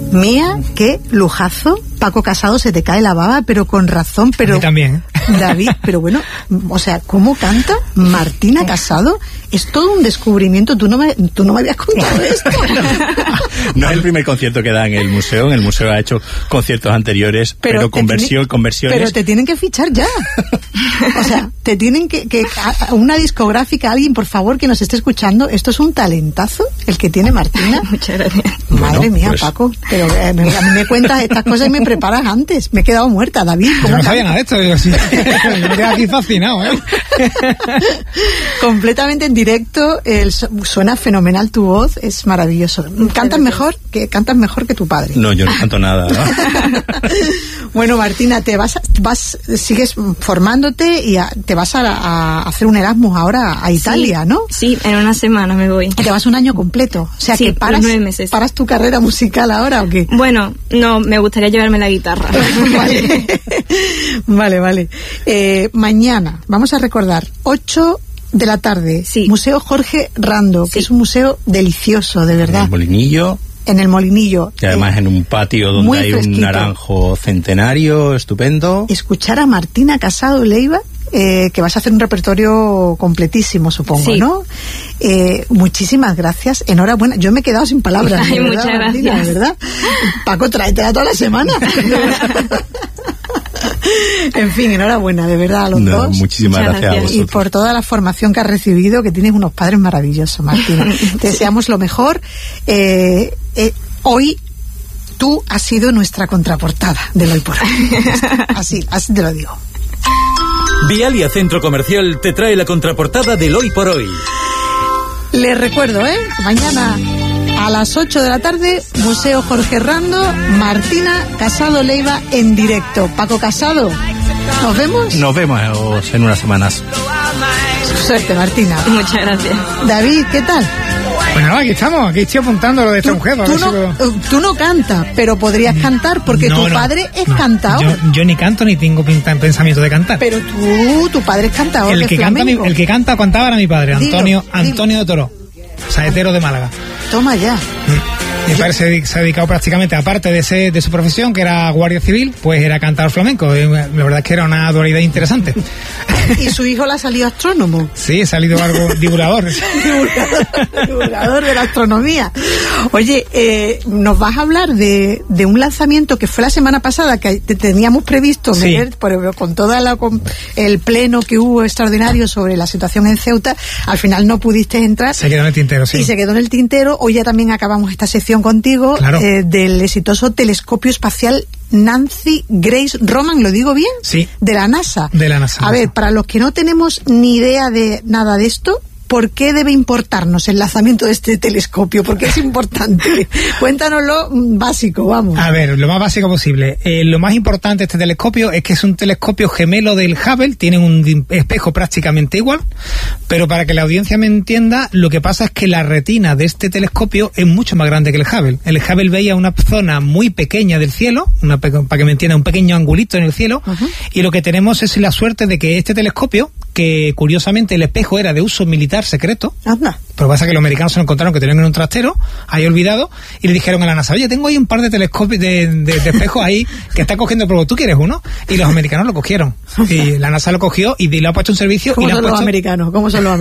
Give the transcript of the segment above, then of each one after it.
Mía, qué lujazo. Paco Casado, se te cae la baba, pero con razón. Pero a mí también, David, pero bueno, o sea, ¿cómo canta Martina Casado? Es todo un descubrimiento. Tú no me habías contado esto. No es el primer concierto que da en el museo. En el museo ha hecho conciertos anteriores, pero con versiones. Pero te tienen que fichar ya. O sea, te tienen que una discográfica, alguien, por favor, que nos esté escuchando. Esto es un talentazo el que tiene Martina. Muchas gracias. Madre mía, pues... Paco, pero a mí me cuentas estas cosas y me preparas antes. Me he quedado muerta, David. Yo no sabía nada de esto. Yo sí. Me quedé aquí fascinado, ¿eh? Completamente en directo. Suena fenomenal tu voz, es maravilloso. Cantas mejor que tu padre. No, yo no canto nada, ¿no? Bueno, Martina, sigues formándote y te vas a hacer un Erasmus ahora a Italia, ¿no? Sí, en una semana me voy. Te vas un año completo. O sea, sí, que paras 9 meses. ¿Paras tu carrera musical ahora o qué? Bueno, no, me gustaría llevarme la guitarra. Vale. Mañana, vamos a recordar, 8 de la tarde, sí. Museo Jorge Rando, que es un museo delicioso, de verdad. En el Molinillo. Y además en un patio donde hay un naranjo centenario estupendo. Escuchar a Martina Casado Leiva, que vas a hacer un repertorio completísimo, supongo, sí. ¿no? Muchísimas gracias, enhorabuena. Yo me he quedado sin palabras. Ay, muchas Martina, gracias. ¿Verdad? Paco, tráetela toda la semana. En fin, enhorabuena, de verdad, a los dos. Muchísimas gracias a vosotros. Y por toda la formación que has recibido, que tienes unos padres maravillosos, Martina. Te deseamos lo mejor. Hoy tú has sido nuestra contraportada del Hoy por Hoy. Así te lo digo. Vialia Centro Comercial te trae la contraportada del Hoy por Hoy. Les recuerdo, mañana a las 8 de la tarde, Museo Jorge Rando, Martina Casado Leiva en directo. Paco Casado, ¿nos vemos? Nos vemos en unas semanas. Suerte, Martina. Muchas gracias. David, ¿qué tal? Pues nada, aquí estamos, aquí estoy apuntando lo de esta mujer. Tú no cantas, pero podrías cantar porque tu padre es cantador. Yo ni canto ni tengo pensamiento de cantar. Pero tu padre es cantador. El que cantaba era mi padre, Antonio de Toro, saetero de Málaga. Toma ya. Mi padre se ha dedicado prácticamente, aparte de su profesión, que era guardia civil, pues era cantador flamenco. La verdad es que era una dualidad interesante. ¿Y su hijo le ha salido astrónomo? Sí, ha salido algo divulgador. divulgador de la astronomía. Oye, nos vas a hablar de un lanzamiento que fue la semana pasada, que teníamos previsto ver, pero con el pleno que hubo extraordinario sobre la situación en Ceuta, al final no pudiste entrar. Se quedó en el tintero, sí. Y se quedó en el tintero. Hoy ya también acabamos esta sección contigo, claro. Del exitoso telescopio espacial Nancy Grace Roman, ¿lo digo bien? Sí. De la NASA. A ver, para los que no tenemos ni idea de nada de esto, ¿por qué debe importarnos el lanzamiento de este telescopio? ¿Por qué es importante? Cuéntanoslo básico, vamos. A ver, lo más básico posible. Lo más importante de este telescopio es que es un telescopio gemelo del Hubble, tiene un espejo prácticamente igual, pero para que la audiencia me entienda, lo que pasa es que la retina de este telescopio es mucho más grande que el Hubble. El Hubble veía una zona muy pequeña del cielo, para que me entienda, un pequeño angulito en el cielo, y lo que tenemos es la suerte de que este telescopio, que curiosamente el espejo era de uso militar secreto, pero pasa que los americanos se lo encontraron que tenían en un trastero ahí olvidado y le dijeron a la NASA, oye, tengo ahí un par de telescopios de espejos ahí que está cogiendo polvo, ¿tú quieres uno? Y los americanos lo cogieron y la NASA lo cogió y le ha puesto un servicio. ¿Cómo son los americanos?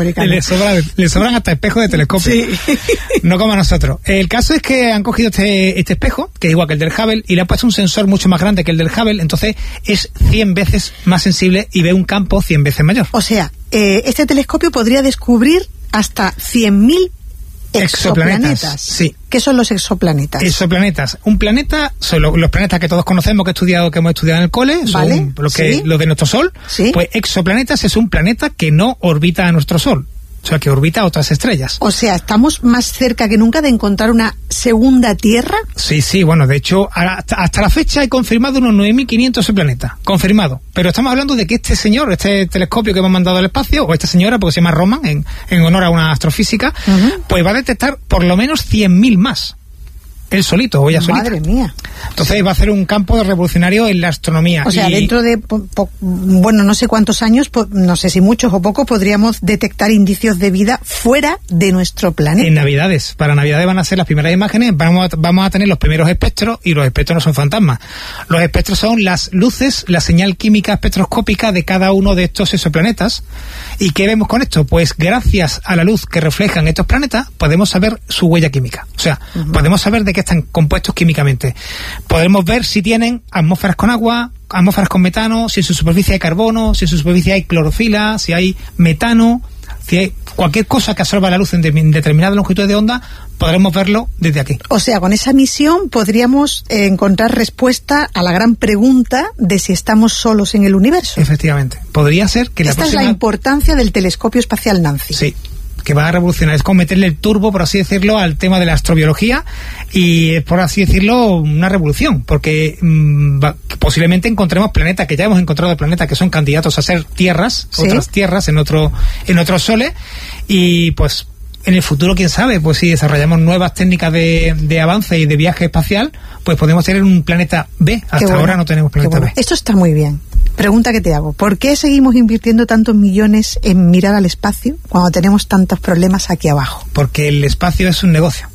Le sobran hasta espejos de telescopio, sí. No como a nosotros. El caso es que han cogido este espejo, que es igual que el del Hubble, y le han puesto un sensor mucho más grande que el del Hubble, entonces es 100 veces más sensible y ve un campo 100 veces mayor. O sea, este telescopio podría descubrir hasta 100.000 exoplanetas. Sí. ¿Qué son los exoplanetas? Exoplanetas. Un planeta son los planetas que todos conocemos, que hemos estudiado en el cole, son los de nuestro Sol. ¿Sí? Pues exoplanetas es un planeta que no orbita a nuestro Sol. O sea, que orbita a otras estrellas. O sea, ¿estamos más cerca que nunca de encontrar una segunda Tierra? Sí, bueno, de hecho, hasta la fecha he confirmado unos 9.500 exoplanetas. Confirmado. Pero estamos hablando de que este telescopio que hemos mandado al espacio, o esta señora, porque se llama Roman, en honor a una astrofísica, pues va a detectar por lo menos 100.000 más. Él solito, o ella solita. Madre mía. Entonces va a ser un campo revolucionario en la astronomía. O sea, dentro de, bueno, no sé cuántos años, no sé si muchos o pocos, podríamos detectar indicios de vida fuera de nuestro planeta. En Navidades. Para Navidades van a ser las primeras imágenes, vamos a tener los primeros espectros, y los espectros no son fantasmas. Los espectros son las luces, la señal química espectroscópica de cada uno de estos exoplanetas. ¿Y qué vemos con esto? Pues gracias a la luz que reflejan estos planetas, podemos saber su huella química. O sea, podemos saber de qué están compuestos químicamente. Podemos ver si tienen atmósferas con agua, atmósferas con metano, si en su superficie hay carbono, si en su superficie hay clorofila, si hay metano, si hay cualquier cosa que absorba la luz en determinada longitud de onda, podremos verlo desde aquí. O sea, con esa misión podríamos encontrar respuesta a la gran pregunta de si estamos solos en el universo. Efectivamente. Podría ser que Esta es la importancia del telescopio espacial Nancy. Sí, que va a revolucionar. Es como meterle el turbo, por así decirlo, al tema de la astrobiología, y por así decirlo, una revolución, porque posiblemente encontremos planetas, que ya hemos encontrado planetas que son candidatos a ser tierras, ¿sí? Otras tierras en otros soles, y pues en el futuro, quién sabe, pues si desarrollamos nuevas técnicas de avance y de viaje espacial, pues podemos tener un planeta B. Hasta ahora no tenemos planeta B. Esto está muy bien. Pregunta que te hago, ¿por qué seguimos invirtiendo tantos millones en mirar al espacio cuando tenemos tantos problemas aquí abajo? Porque el espacio es un negocio.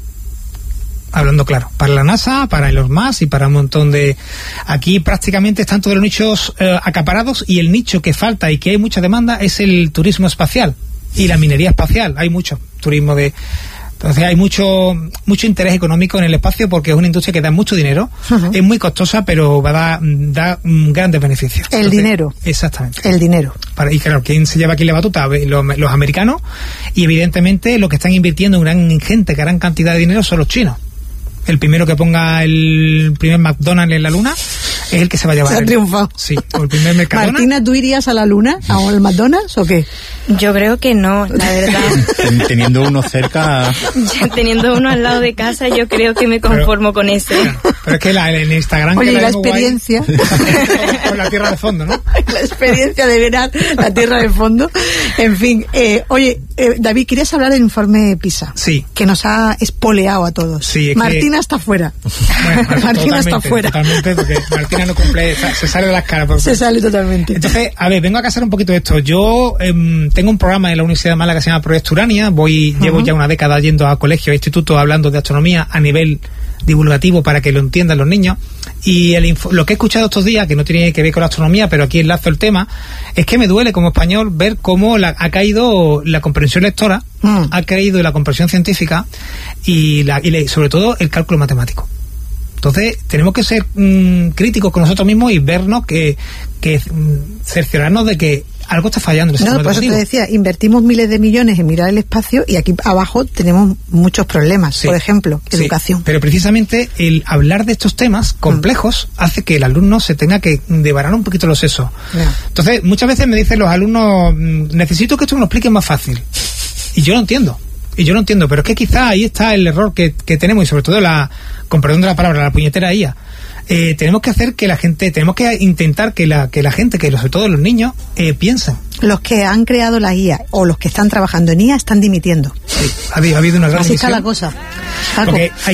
Hablando claro, para la NASA, para Elon Musk y para un montón de... Aquí prácticamente están todos los nichos acaparados, y el nicho que falta y que hay mucha demanda es el turismo espacial y la minería espacial. Hay mucho turismo de... Entonces hay mucho interés económico en el espacio, porque es una industria que da mucho dinero, es muy costosa, pero da grandes beneficios. El dinero. Exactamente. El dinero. Y claro, ¿quién se lleva aquí la batuta? Los americanos, y evidentemente los que están invirtiendo gran cantidad de dinero son los chinos. El primero que ponga el primer McDonald's en la Luna es el que se va a llevar. Se ha triunfado. Sí, o el primer Mercadona. Martina, ¿tú irías a la Luna, al McDonald's o qué? Yo creo que no, la verdad. Teniendo uno cerca... Teniendo uno al lado de casa, yo creo que me conformo con ese. Pero es que en Instagram... Oye, la experiencia... con la tierra de fondo, ¿no? La experiencia de ver la tierra de fondo. En fin, David, querías hablar del informe PISA. Sí. Que nos ha espoleado a todos. Sí, Martina está fuera. Bueno, Martina está fuera. Totalmente, porque Martina no cumple, se sale de las caras. Se sale totalmente. Entonces, a ver, vengo a casar un poquito de esto. Yo tengo un programa en la Universidad de Málaga que se llama Proyecto Urania. Llevo ya una década yendo a colegios e institutos hablando de astronomía a nivel divulgativo para que lo entiendan los niños. Y lo que he escuchado estos días, que no tiene que ver con la astronomía, pero aquí enlazo el tema, es que me duele como español ver cómo ha caído la comprensión lectora, ha caído la comprensión científica y sobre todo el cálculo matemático. Entonces tenemos que ser críticos con nosotros mismos y vernos que cerciorarnos de que algo está fallando en el sistema educativo. Por eso te decía, invertimos miles de millones en mirar el espacio y aquí abajo tenemos muchos problemas. Sí, por ejemplo, educación. Pero precisamente el hablar de estos temas complejos hace que el alumno se tenga que devanar un poquito los sesos. Entonces, muchas veces me dicen los alumnos, necesito que esto me lo expliquen más fácil. Y yo lo entiendo. Pero es que quizá ahí está el error que tenemos, y sobre todo con perdón de la palabra, la puñetera IA. Tenemos que hacer que la gente, tenemos que intentar que la gente, que sobre todo los niños, piensen. Los que han creado la IA o los que están trabajando en IA están dimitiendo. Sí, ha habido una gran Así está la cosa. Porque hay